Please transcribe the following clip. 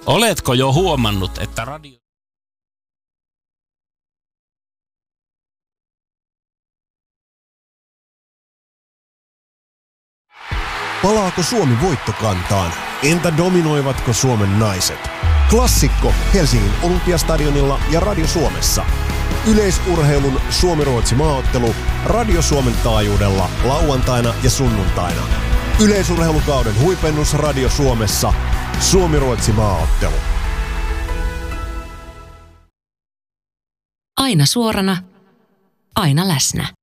Oletko jo huomannut, että Palaako Suomi voittokantaan? Entä dominoivatko Suomen naiset? Klassikko Helsingin Olympiastadionilla ja Radio Suomessa. Yleisurheilun Suomi-Ruotsi maaottelu Radio Suomen taajuudella lauantaina ja sunnuntaina. Yleisurheilukauden huipennus Radio Suomessa. Suomi-Ruotsi maaottelu. Aina suorana, aina läsnä.